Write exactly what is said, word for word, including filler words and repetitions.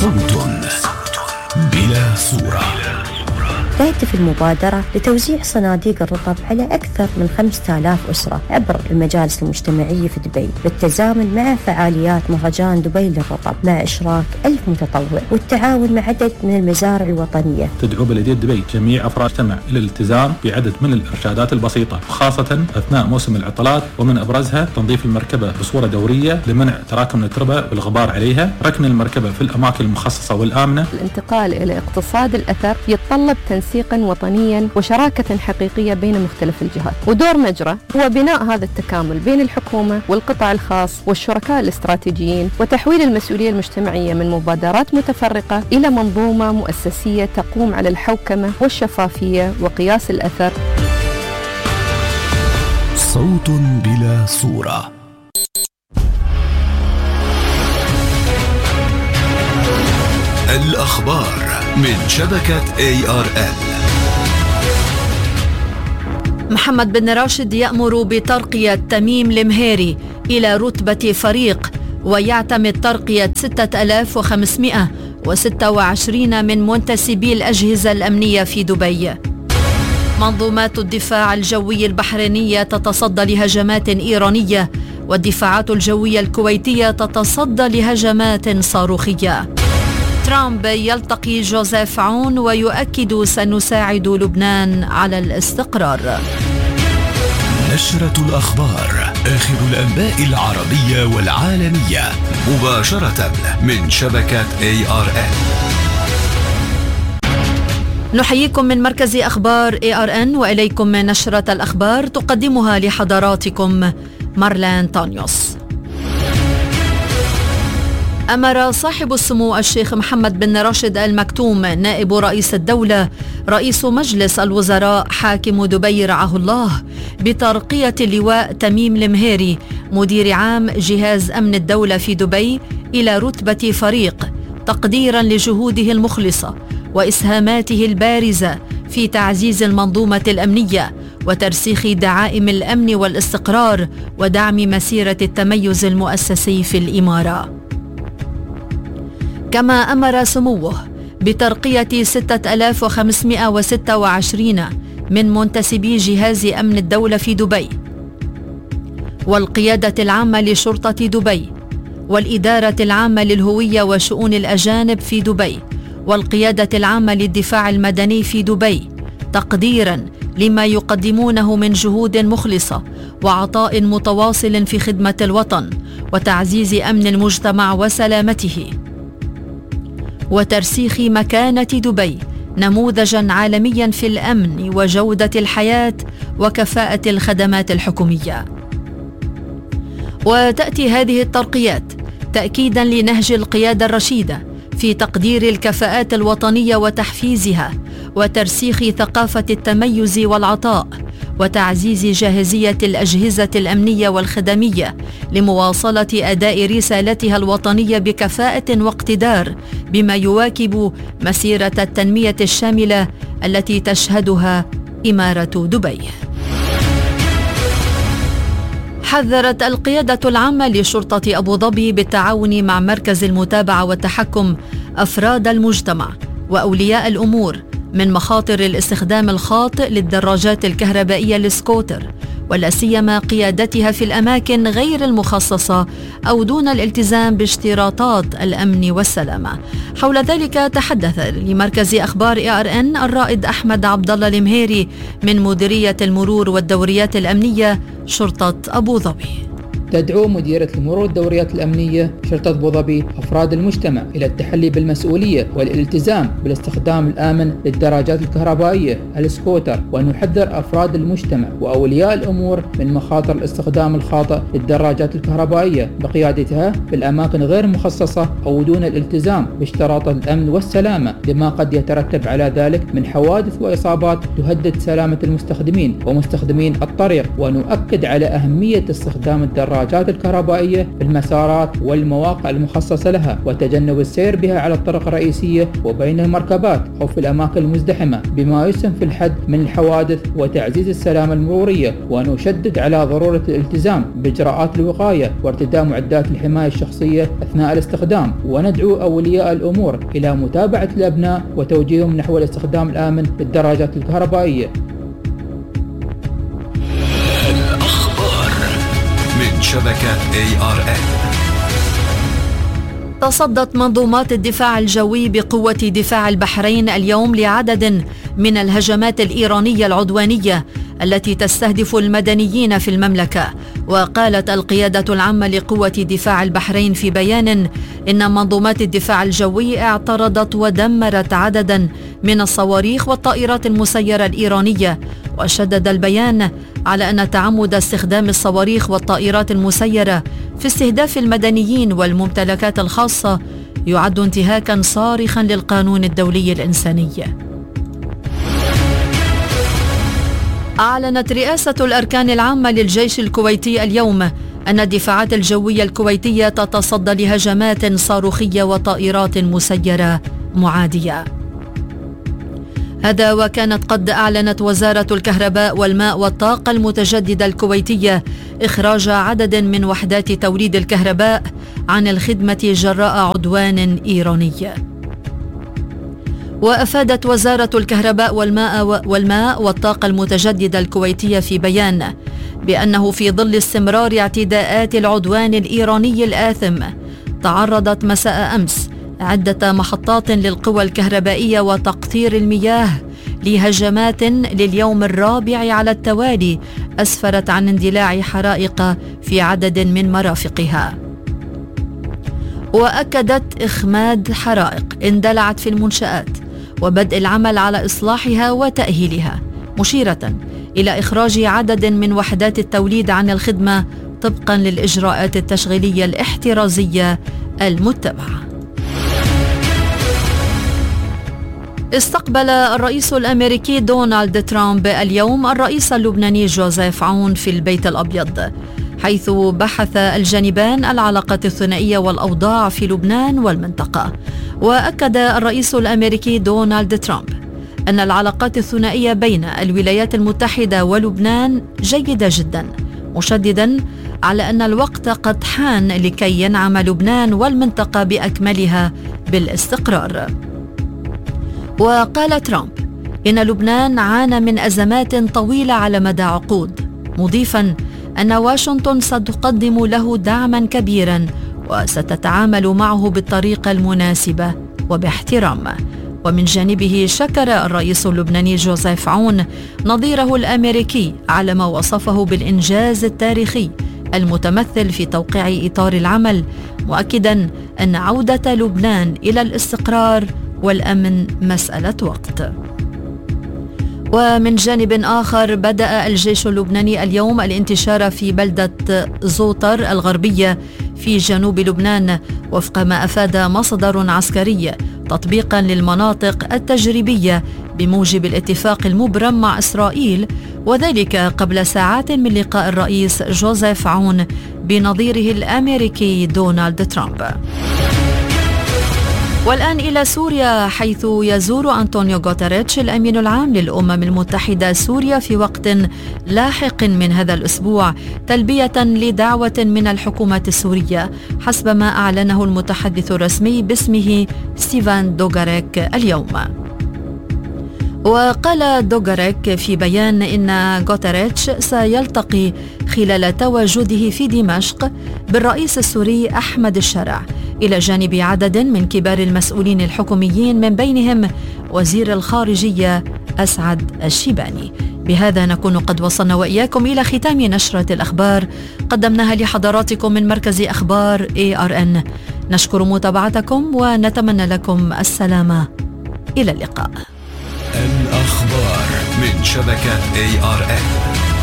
صوت بلا صورة. تهدف المبادرة لتوزيع صناديق الرطب على أكثر من خمسة آلاف أسرة عبر المجالس المجتمعية في دبي، بالتزامن مع فعاليات مهرجان دبي للرطب مع إشراك ألف متطوع والتعاون مع عدد من المزارع الوطنية. تدعو بلدية دبي جميع أفراد المجتمع إلى الالتزام بعدد من الإرشادات البسيطة، خاصة أثناء موسم العطلات، ومن أبرزها تنظيف المركبة بصورة دورية لمنع تراكم التربة والغبار عليها، ركن المركبة في الأماكن المخصصة والآمنة. الانتقال إلى اقتصاد الأثر يتطلب تنسيقا وطنيا وشراكة حقيقية بين مختلف الجهات، ودور مجرى هو بناء هذا التكامل بين الحكومة والقطاع الخاص والشركاء الاستراتيجيين، وتحويل المسؤولية المجتمعية من مبادرات متفرقة إلى منظومة مؤسسية تقوم على الحوكمة والشفافية وقياس الأثر. صوت بلا صورة. الأخبار من شبكة إيه آر إل. محمد بن راشد يأمر بترقية تميم المهيري إلى رتبة فريق، ويعتمد ترقية ستة آلاف وخمسمائة وستة وعشرين من منتسبي الأجهزة الأمنية في دبي. منظومات الدفاع الجوي البحرينية تتصدى لهجمات إيرانية، والدفاعات الجوية الكويتية تتصدى لهجمات صاروخية. ترامب يلتقي جوزيف عون ويؤكد سنساعد لبنان على الاستقرار. نشرة الأخبار، آخر الأنباء العربية والعالمية، مباشرة من شبكة إيه آر إل. نحييكم من مركز أخبار إيه آر إن، وإليكم من نشرة الأخبار تقدمها لحضراتكم مارلين تانيوس. أمر صاحب السمو الشيخ محمد بن راشد آل مكتوم نائب رئيس الدولة رئيس مجلس الوزراء حاكم دبي رعاه الله بترقية اللواء تميم المهيري مدير عام جهاز أمن الدولة في دبي إلى رتبة فريق، تقديرا لجهوده المخلصة وإسهاماته البارزة في تعزيز المنظومة الأمنية وترسيخ دعائم الأمن والاستقرار ودعم مسيرة التميز المؤسسي في الإمارة. كما أمر سموه بترقية ستة آلاف وخمسمائة وستة وعشرين من منتسبي جهاز أمن الدولة في دبي، والقيادة العامة لشرطة دبي، والإدارة العامة للهوية وشؤون الأجانب في دبي، والقيادة العامة للدفاع المدني في دبي، تقديرا لما يقدمونه من جهود مخلصة وعطاء متواصل في خدمة الوطن وتعزيز أمن المجتمع وسلامته، وترسيخ مكانة دبي نموذجا عالميا في الأمن وجودة الحياة وكفاءة الخدمات الحكومية. وتأتي هذه الترقيات تأكيدا لنهج القيادة الرشيدة في تقدير الكفاءات الوطنية وتحفيزها، وترسيخ ثقافة التميز والعطاء، وتعزيز جاهزية الأجهزة الأمنية والخدمية لمواصلة أداء رسالتها الوطنية بكفاءة واقتدار، بما يواكب مسيرة التنمية الشاملة التي تشهدها إمارة دبي. حذرت القيادة العامة لشرطة أبو ظبي بالتعاون مع مركز المتابعة والتحكم أفراد المجتمع وأولياء الأمور من مخاطر الاستخدام الخاطئ للدراجات الكهربائية السكوتر، ولا سيما قيادتها في الأماكن غير المخصصة أو دون الالتزام باشتراطات الأمن والسلامة. حول ذلك تحدث لمركز أخبار إيه آر إن الرائد أحمد عبد الله المهيري من مديرية المرور والدوريات الأمنية شرطة أبو ظبي. تدعو مديرية المرور والدوريات الأمنية شرطة أبو ظبي أفراد المجتمع إلى التحلي بالمسؤولية والالتزام بالاستخدام الآمن للدراجات الكهربائية السكوتر، وأن يحذر أفراد المجتمع وأولياء الأمور من مخاطر الاستخدام الخاطئ للدراجات الكهربائية بقيادتها في الأماكن غير مخصصة أو دون الالتزام باشتراطات الأمن والسلامة، لما قد يترتب على ذلك من حوادث وإصابات تهدد سلامة المستخدمين ومستخدمين الطريق. ونؤكد على أهمية استخدام الدراجات الدراجات الكهربائية في المسارات والمواقع المخصصة لها، وتجنب السير بها على الطرق الرئيسية وبين المركبات أو في الأماكن المزدحمة، بما يسهم في الحد من الحوادث وتعزيز السلامة المرورية. ونشدد على ضرورة الالتزام بإجراءات الوقاية وارتداء معدات الحماية الشخصية أثناء الاستخدام، وندعو أولياء الأمور إلى متابعة الأبناء وتوجيههم نحو الاستخدام الآمن للدراجات الكهربائية. الأخبار من شبكة إيه آر إن. تصدت منظومات الدفاع الجوي بقوة دفاع البحرين اليوم لعدد من الهجمات الإيرانية العدوانية التي تستهدف المدنيين في المملكة. وقالت القيادة العامة لقوة دفاع البحرين في بيان إن منظومات الدفاع الجوي اعترضت ودمرت عددا من الصواريخ والطائرات المسيرة الإيرانية. وشدد البيان على أن تعمد استخدام الصواريخ والطائرات المسيرة في استهداف المدنيين والممتلكات الخاصة يعد انتهاكا صارخا للقانون الدولي الإنساني. أعلنت رئاسة الأركان العامة للجيش الكويتي اليوم أن الدفاعات الجوية الكويتية تتصدى لهجمات صاروخية وطائرات مسيرة معادية. هذا وكانت قد أعلنت وزارة الكهرباء والماء والطاقة المتجددة الكويتية إخراج عدد من وحدات توليد الكهرباء عن الخدمة جراء عدوان إيراني. وأفادت وزارة الكهرباء والماء والماء والطاقة المتجددة الكويتية في بيان بأنه في ظل استمرار اعتداءات العدوان الإيراني الآثم، تعرضت مساء أمس عدة محطات للقوى الكهربائية وتقطير المياه لهجمات لليوم الرابع على التوالي أسفرت عن اندلاع حرائق في عدد من مرافقها. وأكدت إخماد حرائق اندلعت في المنشآت وبدء العمل على إصلاحها وتأهيلها، مشيرة إلى إخراج عدد من وحدات التوليد عن الخدمة طبقا للإجراءات التشغيلية الاحترازية المتبعة. استقبل الرئيس الأمريكي دونالد ترامب اليوم الرئيس اللبناني جوزيف عون في البيت الأبيض، حيث بحث الجانبان العلاقات الثنائية والأوضاع في لبنان والمنطقة. وأكد الرئيس الأمريكي دونالد ترامب أن العلاقات الثنائية بين الولايات المتحدة ولبنان جيدة جدا، مشددا على أن الوقت قد حان لكي ينعم لبنان والمنطقة بأكملها بالاستقرار. وقال ترامب إن لبنان عانى من أزمات طويلة على مدى عقود، مضيفا أن واشنطن ستقدم له دعما كبيرا وستتعامل معه بالطريقة المناسبة وباحترام. ومن جانبه شكر الرئيس اللبناني جوزيف عون نظيره الأمريكي على ما وصفه بالإنجاز التاريخي المتمثل في توقيع إطار العمل، مؤكدا أن عودة لبنان إلى الاستقرار والأمن مسألة وقت. ومن جانب آخر بدأ الجيش اللبناني اليوم الانتشار في بلدة زوطر الغربية في جنوب لبنان وفق ما أفاد مصدر عسكري، تطبيقا للمناطق التجريبية بموجب الاتفاق المبرم مع إسرائيل، وذلك قبل ساعات من لقاء الرئيس جوزيف عون بنظيره الأمريكي دونالد ترامب. والآن إلى سوريا، حيث يزور أنطونيو غوتيريتش الأمين العام للأمم المتحدة سوريا في وقت لاحق من هذا الأسبوع، تلبية لدعوة من الحكومة السورية حسب ما أعلنه المتحدث الرسمي باسمه ستيفان دوغاريك اليوم. وقال دوغاريك في بيان إن غوتيريتش سيلتقي خلال تواجده في دمشق بالرئيس السوري أحمد الشرع إلى جانب عدد من كبار المسؤولين الحكوميين من بينهم وزير الخارجية أسعد الشيباني. بهذا نكون قد وصلنا وإياكم إلى ختام نشرة الأخبار قدمناها لحضراتكم من مركز أخبار إيه آر إن. نشكر متابعتكم ونتمنى لكم السلامة. إلى اللقاء. الأخبار من شبكة إيه آر إن.